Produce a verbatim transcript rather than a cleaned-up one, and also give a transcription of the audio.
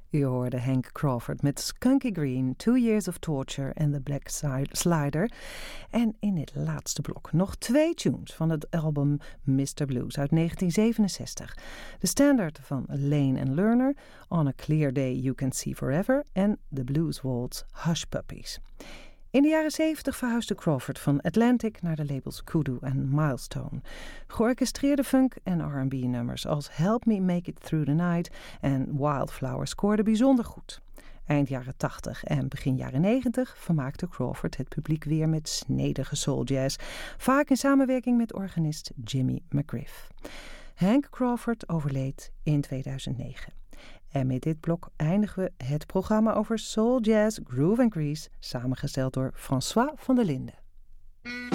U hoorde Hank Crawford met Skunky Green, Two Years of Torture en The Black Slider. En in dit laatste blok nog twee tunes van het album mister Blues uit negentien zevenenzestig. De standaard van Lane and Lerner, On a Clear Day You Can See Forever en de Blues Waltz Hush Puppies. In de jaren zeventig verhuisde Crawford van Atlantic naar de labels Kudu en Milestone. Georchestreerde funk- en R en B-nummers als Help Me Make It Through the Night en Wildflower scoorden bijzonder goed. Eind jaren tachtig en begin jaren negentig vermaakte Crawford het publiek weer met snedige souljazz, vaak in samenwerking met organist Jimmy McGriff. Hank Crawford overleed in tweeduizend negen. En met dit blok eindigen we het programma over soul, jazz, groove en grease, samengesteld door François van der Linden.